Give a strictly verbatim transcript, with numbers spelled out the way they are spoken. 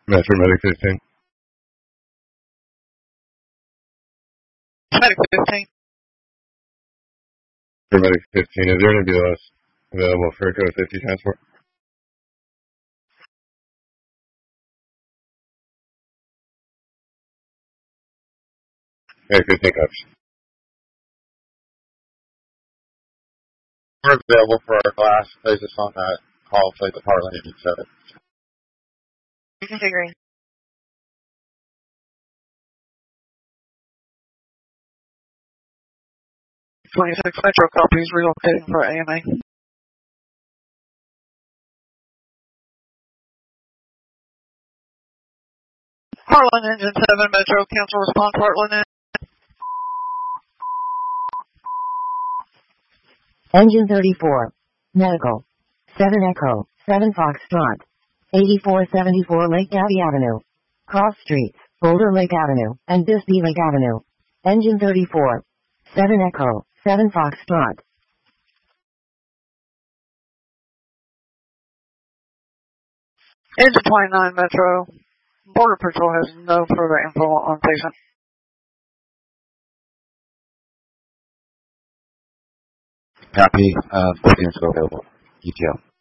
Metro Medic fifteen. Medic fifteen. Metro Medic fifteen, is there an ambulance available for a code fifty transport? Okay, fifteen cups. We're available for our class. Place us on that call, place the Heartland Engine seven. Configuring. twenty-six Metro copies relocating for A M A. Heartland Engine seven Metro, cancel response Heartland Engine thirty-four. Medical. seven Echo, seven Foxtrot. eighty-four seventy-four Lake Abbey Avenue. Cross Streets, Boulder Lake Avenue, and Bisbee Lake Avenue. Engine thirty-four. seven Echo, seven Foxtrot. Engine twenty-nine Metro. Border Patrol has no further info on patient. Copy. Uh, fifteen is still available. E T L.